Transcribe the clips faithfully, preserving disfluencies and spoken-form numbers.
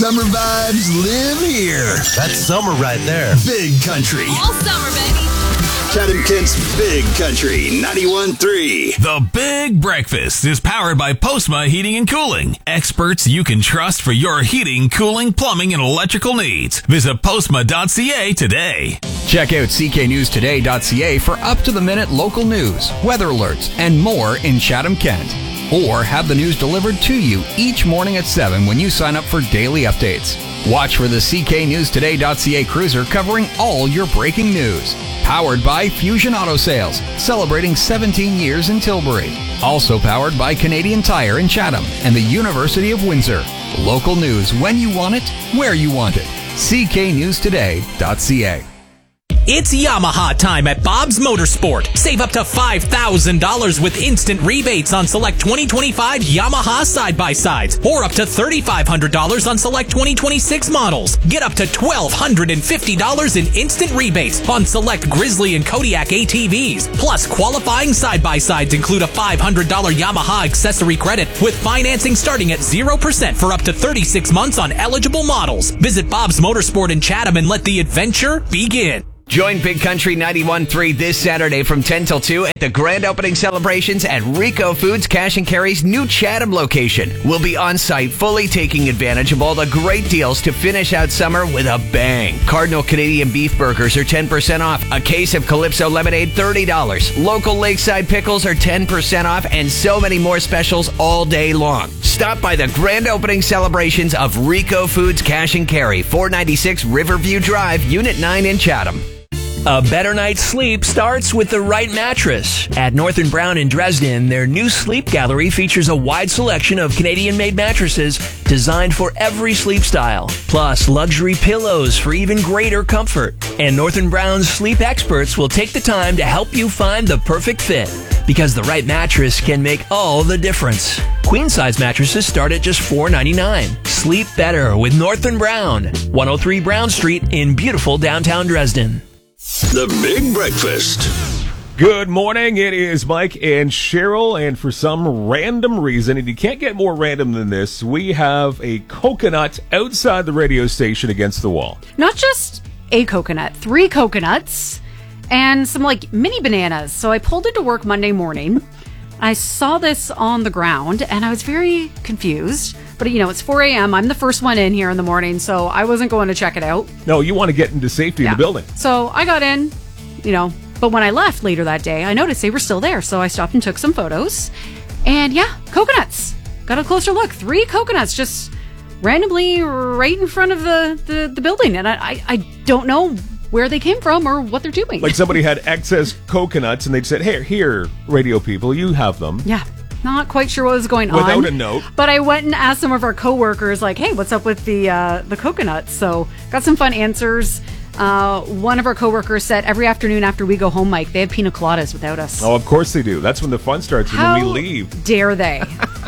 Summer vibes live here. That's summer right there. Big Country. All summer, baby. Chatham Kent's Big Country ninety-one point three. The Big Breakfast is powered by Postma Heating and Cooling. Experts you can trust for your heating, cooling, plumbing, and electrical needs. Visit postma dot c a today. Check out c k news today dot c a for up-to-the-minute local news, weather alerts, and more in Chatham Kent. Or have the news delivered to you each morning at seven when you sign up for daily updates. Watch for the c k news today dot c a cruiser covering all your breaking news. Powered by Fusion Auto Sales, celebrating seventeen years in Tilbury. Also powered by Canadian Tire in Chatham and the University of Windsor. Local news when you want it, where you want it. c k news today dot c a. It's Yamaha time at Bob's Motorsport. Save up to five thousand dollars with instant rebates on select twenty twenty-five Yamaha side-by-sides, or up to three thousand five hundred dollars on select twenty twenty-six models. Get up to one thousand two hundred fifty dollars in instant rebates on select Grizzly and Kodiak A T Vs. Plus, qualifying side-by-sides include a five hundred dollars Yamaha accessory credit with financing starting at zero percent for up to thirty-six months on eligible models. Visit Bob's Motorsport in Chatham and let the adventure begin. Join Big Country ninety-one point three this Saturday from ten till two at the grand opening celebrations at Rico Foods Cash and Carry's new Chatham location. We'll be on site fully taking advantage of all the great deals to finish out summer with a bang. Cardinal Canadian beef burgers are ten percent off. A case of Calypso lemonade, thirty dollars. Local Lakeside pickles are ten percent off, and so many more specials all day long. Stop by the grand opening celebrations of Rico Foods Cash and Carry, four ninety-six Riverview Drive, Unit nine in Chatham. A better night's sleep starts with the right mattress. At North and Brown in Dresden, their new sleep gallery features a wide selection of Canadian-made mattresses designed for every sleep style, plus luxury pillows for even greater comfort. And North and Brown's sleep experts will take the time to help you find the perfect fit, because the right mattress can make all the difference. Queen-size mattresses start at just four ninety-nine. Sleep better with North and Brown, one oh three Brown Street in beautiful downtown Dresden. The Big Breakfast. Good morning. It is Mike and Cheryl, and for some random reason, and you can't get more random than this, we have a coconut outside the radio station against the wall. Not just a coconut, three coconuts, and some like mini bananas. So I pulled into work Monday morning. I saw this on the ground, and I was very confused. But, you know, it's four a.m. I'm the first one in here in the morning, so I wasn't going to check it out. No, you want to get into safety yeah. in the building. So I got in, you know, but when I left later that day, I noticed they were still there. So I stopped and took some photos. And, yeah, coconuts. Got a closer look. Three coconuts just randomly right in front of the, the, the building. And I, I, I don't know where they came from or what they're doing. Like somebody had excess coconuts, and they'd said, here, here, radio people, you have them. Yeah. Not quite sure what was going Without on. Without a note. But I went and asked some of our coworkers, like, hey, what's up with the uh, the coconuts? So got some fun answers. Uh, one of our coworkers said every afternoon after we go home, Mike, they have pina coladas without us. Oh, of course they do. That's when the fun starts, How when we leave. Dare they?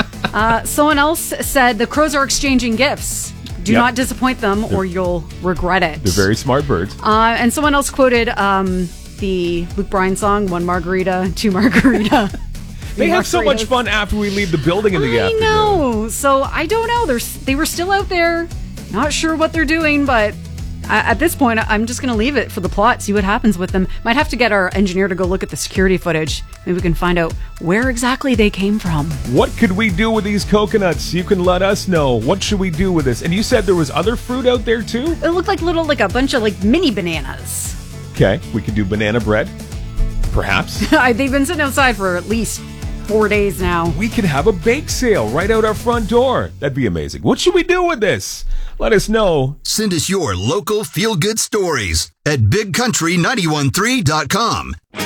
uh, someone else said the crows are exchanging gifts. Do yep. not disappoint them or you'll regret it. They're very smart birds. Uh, and someone else quoted um, the Luke Bryan song, one margarita, two margarita. They have so much fun after we leave the building in the I afternoon. I know. So I don't know. They're, they were still out there. Not sure what they're doing, but I, at this point, I'm just going to leave it for the plot, see what happens with them. Might have to get our engineer to go look at the security footage. Maybe we can find out where exactly they came from. What could we do with these coconuts? You can let us know. What should we do with this? And you said there was other fruit out there, too? It looked like little, like a bunch of like mini bananas. Okay. We could do banana bread, perhaps. They've been sitting outside for at least four days now. We could have a bake sale right out our front door. That'd be amazing. What should we do with this? Let us know. Send us your local feel-good stories at big country nine one three dot com.